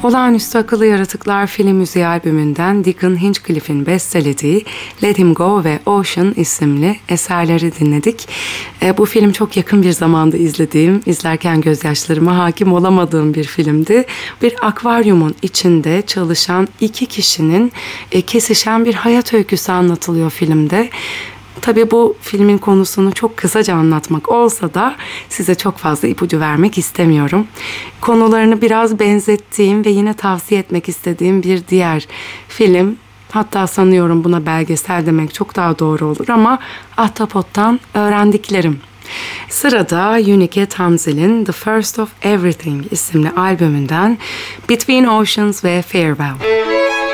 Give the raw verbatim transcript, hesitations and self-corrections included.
Olağanüstü Akıllı Yaratıklar film müziği albümünden Deacon Hinchcliffe'in bestelediği Let Him Go ve Ocean isimli eserleri dinledik. E, bu film çok yakın bir zamanda izlediğim, izlerken gözyaşlarıma hakim olamadığım bir filmdi. Bir akvaryumun içinde çalışan iki kişinin e, kesişen bir hayat öyküsü anlatılıyor filmde. Tabii bu filmin konusunu çok kısaca anlatmak olsa da size çok fazla ipucu vermek istemiyorum. Konularını biraz benzettiğim ve yine tavsiye etmek istediğim bir diğer film, hatta sanıyorum buna belgesel demek çok daha doğru olur ama Ahtapot'tan öğrendiklerim. Sırada Unique Tamzil'in The First of Everything isimli albümünden Between Oceans ve Farewell.